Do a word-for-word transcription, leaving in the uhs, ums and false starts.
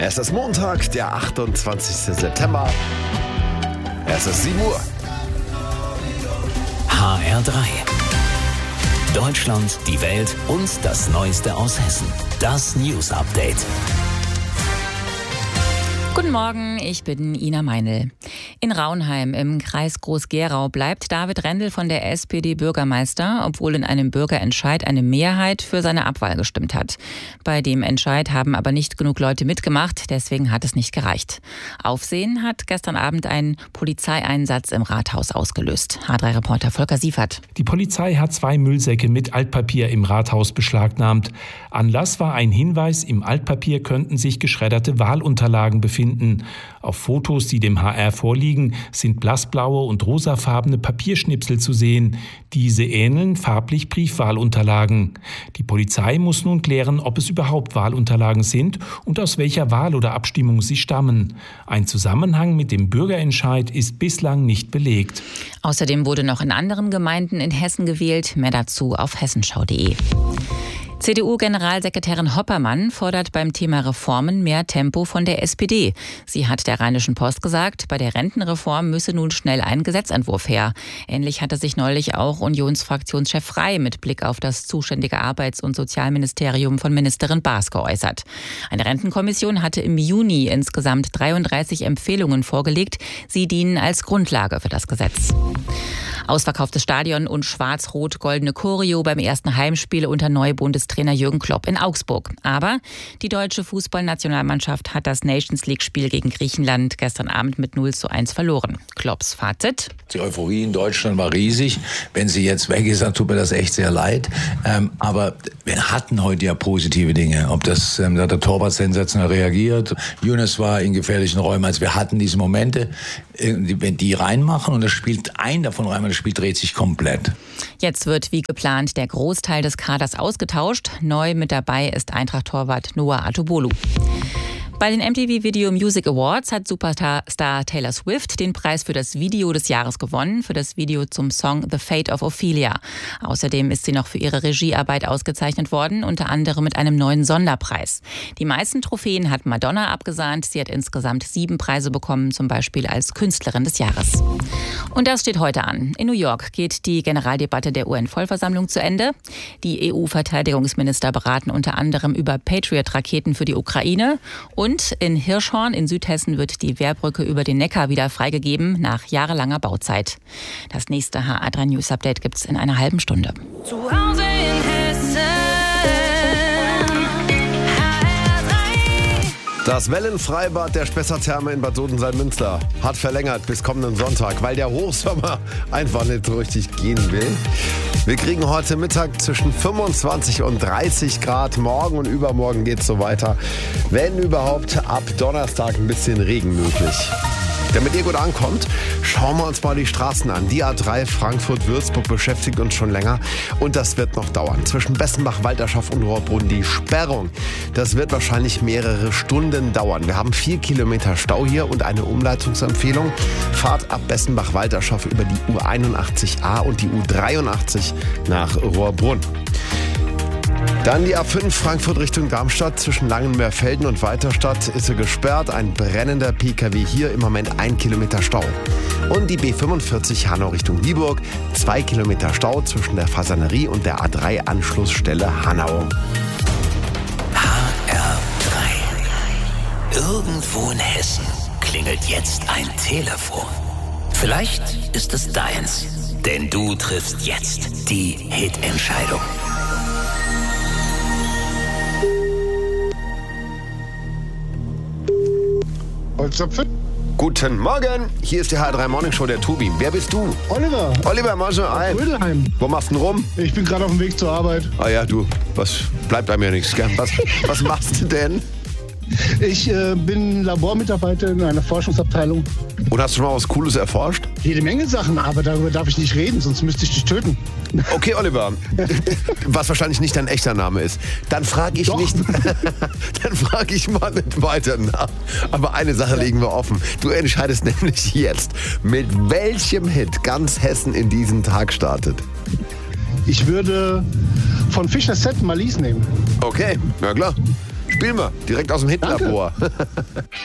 Es ist Montag, der achtundzwanzigste September. Es ist sieben Uhr. H R drei. Deutschland, die Welt und das Neueste aus Hessen. Das News Update. Guten Morgen, ich bin Ina Meinl. In Raunheim im Kreis Groß-Gerau bleibt David Rendel von der S P D Bürgermeister, obwohl in einem Bürgerentscheid eine Mehrheit für seine Abwahl gestimmt hat. Bei dem Entscheid haben aber nicht genug Leute mitgemacht, deswegen hat es nicht gereicht. Aufsehen hat gestern Abend ein Polizeieinsatz im Rathaus ausgelöst. H drei Reporter Volker Siefert. Die Polizei hat zwei Müllsäcke mit Altpapier im Rathaus beschlagnahmt. Anlass war ein Hinweis, im Altpapier könnten sich geschredderte Wahlunterlagen befinden. Auf Fotos, die dem H R vorliegen, sind blassblaue und rosafarbene Papierschnipsel zu sehen. Diese ähneln farblich Briefwahlunterlagen. Die Polizei muss nun klären, ob es überhaupt Wahlunterlagen sind und aus welcher Wahl oder Abstimmung sie stammen. Ein Zusammenhang mit dem Bürgerentscheid ist bislang nicht belegt. Außerdem wurde noch in anderen Gemeinden in Hessen gewählt. Mehr dazu auf hessenschau punkt de. C D U-Generalsekretärin Hoppermann fordert beim Thema Reformen mehr Tempo von der S P D. Sie hat der Rheinischen Post gesagt, bei der Rentenreform müsse nun schnell ein Gesetzentwurf her. Ähnlich hatte sich neulich auch Unionsfraktionschef Frey mit Blick auf das zuständige Arbeits- und Sozialministerium von Ministerin Baas geäußert. Eine Rentenkommission hatte im Juni insgesamt dreiunddreißig Empfehlungen vorgelegt. Sie dienen als Grundlage für das Gesetz. Ausverkauftes Stadion und schwarz-rot-goldene Choreo beim ersten Heimspiel unter Neubundestrainer Jürgen Klopp in Augsburg. Aber die deutsche Fußballnationalmannschaft hat das Nations-League-Spiel gegen Griechenland gestern Abend mit null zu eins verloren. Klopps Fazit: Die Euphorie in Deutschland war riesig. Wenn sie jetzt weg ist, dann tut mir das echt sehr leid. Ähm, aber wir hatten heute ja positive Dinge. Ob das, ähm, da hat der Torwart sensationell reagiert. Younes war in gefährlichen Räumen. Also wir hatten diese Momente, wenn die reinmachen und das spielt ein davon rein, das Spiel dreht sich komplett. Jetzt wird wie geplant der Großteil des Kaders ausgetauscht. Neu mit dabei ist Eintracht-Torwart Noah Atubolu. Bei den M T V Video Music Awards hat Superstar Taylor Swift den Preis für das Video des Jahres gewonnen, für das Video zum Song The Fate of Ophelia. Außerdem ist sie noch für ihre Regiearbeit ausgezeichnet worden, unter anderem mit einem neuen Sonderpreis. Die meisten Trophäen hat Madonna abgesahnt. Sie hat insgesamt sieben Preise bekommen, zum Beispiel als Künstlerin des Jahres. Und das steht heute an. In New York geht die Generaldebatte der U N-Vollversammlung zu Ende. Die E U-Verteidigungsminister beraten unter anderem über Patriot-Raketen für die Ukraine. Und in Hirschhorn in Südhessen wird die Wehrbrücke über den Neckar wieder freigegeben, nach jahrelanger Bauzeit. Das nächste H R drei News Update gibt's in einer halben Stunde. Zu Hause in Hessen. Das Wellenfreibad der Spessartherme in Bad Sodensalm-Münster hat verlängert bis kommenden Sonntag, weil der Hochsommer einfach nicht so richtig gehen will. Wir kriegen heute Mittag zwischen fünfundzwanzig und dreißig Grad. Morgen und übermorgen geht es so weiter. Wenn überhaupt ab Donnerstag ein bisschen Regen möglich. Damit ihr gut ankommt, schauen wir uns mal die Straßen an. Die A drei Frankfurt-Würzburg beschäftigt uns schon länger und das wird noch dauern. Zwischen Bessenbach, Walterschaft und Rohrbrunn die Sperrung. Das wird wahrscheinlich mehrere Stunden dauern. Wir haben vier Kilometer Stau hier und eine Umleitungsempfehlung. Fahrt ab Bessenbach-Walterschaft über die U einundachtzig A und die U dreiundachtzig nach Rohrbrunn. Dann die A fünf Frankfurt Richtung Darmstadt. Zwischen Langenmeerfelden und Weiterstadt ist sie gesperrt. Ein brennender P K W hier, im Moment ein Kilometer Stau. Und die B fünfundvierzig Hanau Richtung Dieburg. Zwei Kilometer Stau zwischen der Fasanerie und der A drei Anschlussstelle Hanau. H R drei. Irgendwo in Hessen klingelt jetzt ein Telefon. Vielleicht ist es deins, denn du triffst jetzt die Hit-Entscheidung. Guten Morgen, hier ist die H R drei Morning Show, der Tobi. Wer bist du? Oliver. Oliver, mal so ein. Rödelheim. Wo machst du denn rum? Ich bin gerade auf dem Weg zur Arbeit. Ah ja, du, was bleibt einem ja nichts, gell? Was, was machst du denn? Ich äh, bin Labormitarbeiter in einer Forschungsabteilung. Und hast du schon mal was Cooles erforscht? Jede Menge Sachen, aber darüber darf ich nicht reden, sonst müsste ich dich töten. Okay, Oliver, was wahrscheinlich nicht dein echter Name ist, dann frage ich Doch. nicht, dann frage ich mal nicht weiter nach. Aber eine Sache legen wir offen. Du entscheidest nämlich jetzt, mit welchem Hit ganz Hessen in diesen Tag startet. Ich würde von Fischer Set Malice nehmen. Okay, na klar. Spielen wir direkt aus dem Hitlabor.